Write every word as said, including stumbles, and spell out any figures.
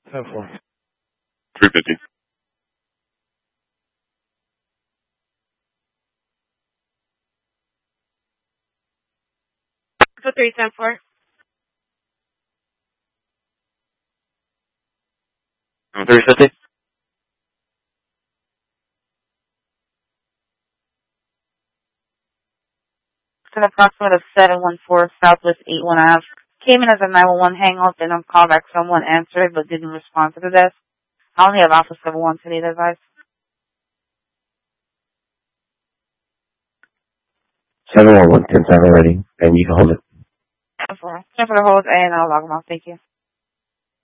ten four. three fifty. For three ten four. three fifty. An approximate of seven one four Southwest eight one Ave. Came in as a nine one one hangout, then on callback someone answered but didn't respond to the desk. I only have Office seven one today, advice. seven one one, ten seven ready, and you can hold it. ten four. ten for the hold, and I'll log them off. Thank you.